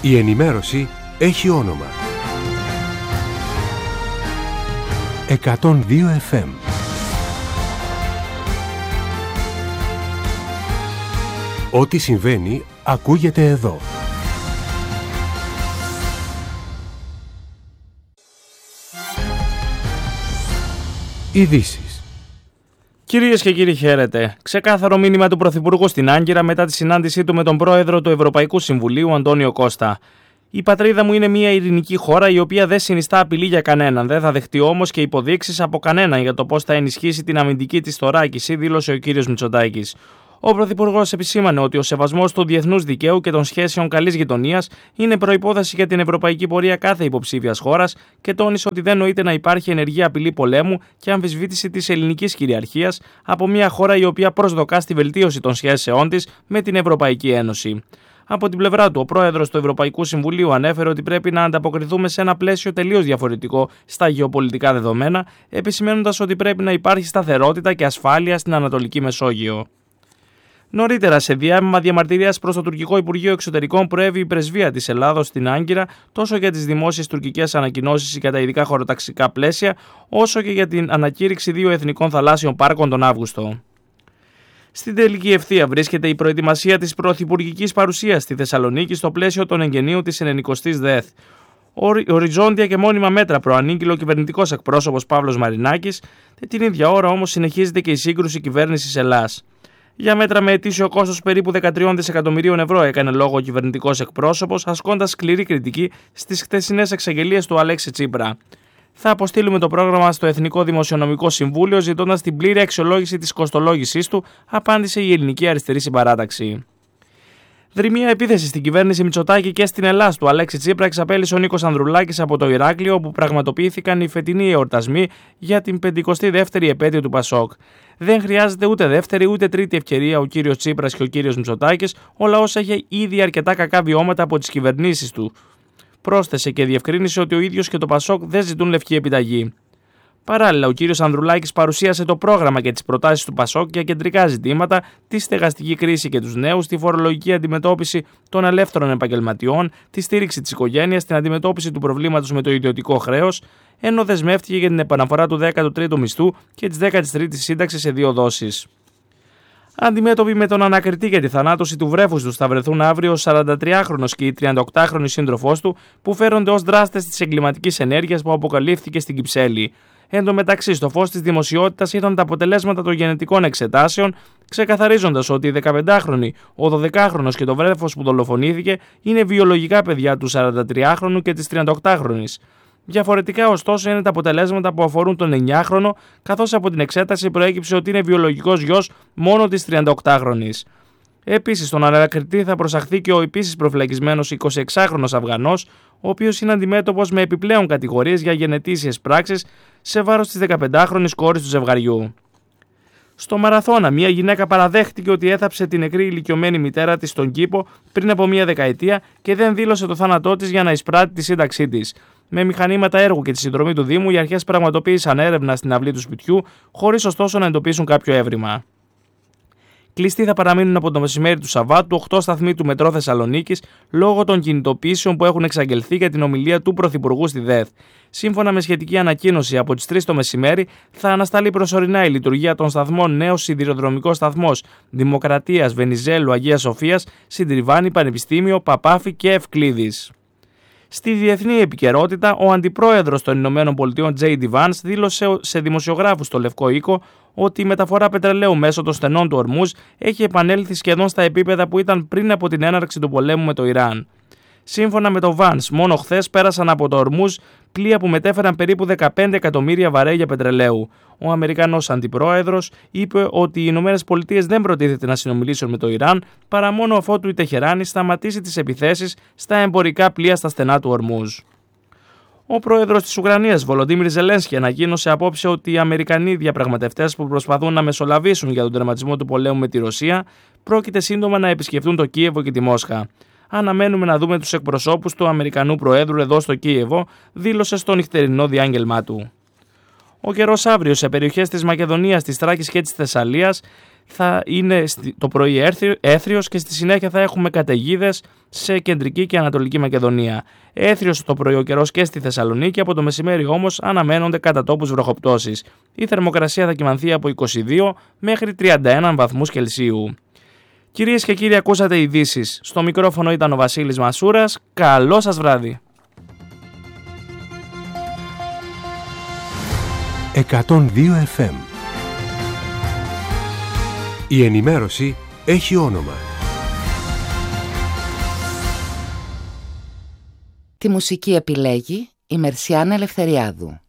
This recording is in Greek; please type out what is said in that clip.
Η ενημέρωση έχει όνομα. 102 FM. Ό,τι συμβαίνει ακούγεται εδώ. Ειδήσεις. Κυρίες και κύριοι, χαίρετε. Ξεκάθαρο μήνυμα του Πρωθυπουργού στην Άγκυρα μετά τη συνάντησή του με τον Πρόεδρο του Ευρωπαϊκού Συμβουλίου, Αντώνιο Κώστα. Η πατρίδα μου είναι μια ειρηνική χώρα η οποία δεν συνιστά απειλή για κανέναν. Δεν θα δεχτεί όμως και υποδείξεις από κανέναν για το πώς θα ενισχύσει την αμυντική της θωράκιση, δήλωσε ο κ. Μητσοτάκης. Ο Πρωθυπουργός επισήμανε ότι ο σεβασμός του διεθνούς δικαίου και των σχέσεων καλής γειτονίας είναι προϋπόθεση για την ευρωπαϊκή πορεία κάθε υποψήφιας χώρας και τόνισε ότι δεν νοείται να υπάρχει ενεργή απειλή πολέμου και αμφισβήτηση της ελληνικής κυριαρχίας από μια χώρα η οποία προσδοκά στη βελτίωση των σχέσεών της με την Ευρωπαϊκή Ένωση. Από την πλευρά του, ο πρόεδρος του Ευρωπαϊκού Συμβουλίου ανέφερε ότι πρέπει να ανταποκριθούμε σε ένα πλαίσιο τελείως διαφορετικό στα γεωπολιτικά δεδομένα, επισημαίνοντας ότι πρέπει να υπάρχει σταθερότητα και ασφάλεια στην Ανατολική Μεσόγειο. Νωρίτερα, σε διάβημα διαμαρτυρίας προς το τουρκικό Υπουργείο Εξωτερικών, προέβη η πρεσβεία της Ελλάδος στην Άγκυρα τόσο για τις δημόσιες τουρκικές ανακοινώσεις για τα ειδικά χωροταξικά πλαίσια, όσο και για την ανακήρυξη 2 εθνικών θαλάσσιων πάρκων τον Αύγουστο. Στην τελική ευθεία βρίσκεται η προετοιμασία της πρωθυπουργικής παρουσίας στη Θεσσαλονίκη στο πλαίσιο των εγγενείων της 90ης ΔΕΘ. Οριζόντια και μόνιμα μέτρα προανήγγειλε ο κυβερνητικός εκπρόσωπος Παύλος Μαρινάκης, την ίδια ώρα όμως συνεχίζεται και η σύγκρουση κυβέρνησης Ελλάς. Για μέτρα με ετήσιο κόστος περίπου 13 δισεκατομμυρίων ευρώ έκανε λόγο ο κυβερνητικός εκπρόσωπος, ασκώντας σκληρή κριτική στις χθεσινές εξαγγελίες του Αλέξη Τσίπρα. Θα αποστείλουμε το πρόγραμμα στο Εθνικό Δημοσιονομικό Συμβούλιο, ζητώντας την πλήρη αξιολόγηση της κοστολόγησής του, απάντησε η Ελληνική Αριστερή Συμπαράταξη. Δρυμία επίθεση στην κυβέρνηση Μητσοτάκη και στην Ελλάδα του Αλέξη Τσίπρα εξαπέλυσε ο Νίκος Ανδρουλάκης από το Ηράκλειο, όπου πραγματοποιήθηκαν οι φετινοί εορτασμοί για την 52η επέτειο του Πασόκ. Δεν χρειάζεται ούτε δεύτερη ούτε τρίτη ευκαιρία ο κύριος Τσίπρας και ο κύριος Μητσοτάκης, ο λαός έχει ήδη αρκετά κακά βιώματα από τις κυβερνήσεις του. Πρόσθεσε και διευκρίνησε ότι ο ίδιος και το Πασόκ δεν ζητούν λευκή επιταγή. Παράλληλα, ο κύριος Ανδρουλάκης παρουσίασε το πρόγραμμα και τις προτάσεις του Πασόκ για κεντρικά ζητήματα, τη στεγαστική κρίση και τους νέους, τη φορολογική αντιμετώπιση των ελεύθερων επαγγελματιών, τη στήριξη της οικογένειας, την αντιμετώπιση του προβλήματος με το ιδιωτικό χρέος, ενώ δεσμεύτηκε για την επαναφορά του 13ου μισθού και της 13ης σύνταξης σε 2 δόσεις. Αντιμέτωποι με τον ανακριτή για τη θανάτωση του βρέφους τους θα βρεθούν αύριο ο 43χρονος και η 38χρονη σύντροφός του, που φέρονται ως δράστες της εγκληματικής ενέργειας που αποκαλύφθηκε στην Κυψέλη. Εν τω μεταξύ, στο φως της δημοσιότητας ήρθαν τα αποτελέσματα των γενετικών εξετάσεων, ξεκαθαρίζοντας ότι η 15χρονη, ο 12χρονος και το βρέφος που δολοφονήθηκε είναι βιολογικά παιδιά του 43χρονου και της 38χρονης. Διαφορετικά, ωστόσο, είναι τα αποτελέσματα που αφορούν τον 9χρονο, καθώς από την εξέταση προέκυψε ότι είναι βιολογικός γιος μόνο της 38χρονης. Επίσης, στον ανακριτή θα προσαχθεί και ο επίσης προφυλακισμένος 26χρονος Αφγανός, ο οποίος είναι αντιμέτωπος με επιπλέον κατηγορίες για γενετήσιες πράξεις σε βάρος της 15χρονης κόρης του ζευγαριού. Στο Μαραθώνα, μια γυναίκα παραδέχτηκε ότι έθαψε την νεκρή ηλικιωμένη μητέρα της στον κήπο πριν από μια δεκαετία και δεν δήλωσε το θάνατό της για να εισπράττει τη σύνταξή της. Με μηχανήματα έργου και τη συνδρομή του Δήμου, οι αρχές πραγματοποίησαν έρευνα στην αυλή του σπιτιού, χωρίς ωστόσο να εντοπίσουν κάποιο έβριμα. Κλειστοί θα παραμείνουν από το μεσημέρι του Σαββάτου 8 σταθμοί του Μετρό Θεσσαλονίκης λόγω των κινητοποιήσεων που έχουν εξαγγελθεί για την ομιλία του Πρωθυπουργού στη ΔΕΘ. Σύμφωνα με σχετική ανακοίνωση, από τις 3 το μεσημέρι θα ανασταλεί προσωρινά η λειτουργία των σταθμών Νέος Σιδηροδρομικός Σταθμός Δημοκρατίας, Βενιζέλου, Αγίας Σοφίας, Συντριβάνη, Πανεπιστήμιο, Παπάφη και Ευκλήδης. Στη διεθνή επικαιρότητα, ο αντιπρόεδρος των ΗΠΑ, J.D. Vance, δήλωσε σε δημοσιογράφους στο Λευκό Οίκο ότι η μεταφορά πετρελαίου μέσω των στενών του Ορμούζ έχει επανέλθει σχεδόν στα επίπεδα που ήταν πριν από την έναρξη του πολέμου με το Ιράν. Σύμφωνα με το Vance, μόνο χθες πέρασαν από το Ορμούζ πλοία που μετέφεραν περίπου 15 εκατομμύρια βαρέλια πετρελαίου. Ο Αμερικανός αντιπρόεδρος είπε ότι οι ΗΠΑ δεν προτίθεται να συνομιλήσουν με το Ιράν παρά μόνο αφότου η Τεχεράνη σταματήσει τις επιθέσεις στα εμπορικά πλοία στα στενά του Ορμούζ. Ο πρόεδρος της Ουκρανίας, Βολοντίμιρ Ζελένσκι, ανακοίνωσε απόψε ότι οι Αμερικανοί διαπραγματευτές που προσπαθούν να μεσολαβήσουν για τον τερματισμό του πολέμου με τη Ρωσία πρόκειται σύντομα να επισκεφτούν το Κίεβο και τη Μόσχα. Αναμένουμε να δούμε τους εκπροσώπους του Αμερικανού Προέδρου εδώ στο Κίεβο, δήλωσε στο νυχτερινό διάγγελμά του. Ο καιρός αύριο σε περιοχές της Μακεδονίας, της Θράκης και της Θεσσαλίας θα είναι το πρωί έθριος και στη συνέχεια θα έχουμε καταιγίδες σε κεντρική και ανατολική Μακεδονία. Έθριος το πρωί ο καιρός και στη Θεσσαλονίκη, από το μεσημέρι όμως αναμένονται κατά τόπους βροχοπτώσεις. Η θερμοκρασία θα κυμανθεί από 22 μέχρι 31 βαθμούς Κελσίου. Κυρίες και κύριοι, ακούσατε ειδήσεις. Στο μικρόφωνο ήταν ο Βασίλης Μασούρας. Καλό σας βράδυ. 102 FM. Η ενημέρωση έχει όνομα. Τη μουσική επιλέγει η Μερσιάνα Ελευθεριάδου.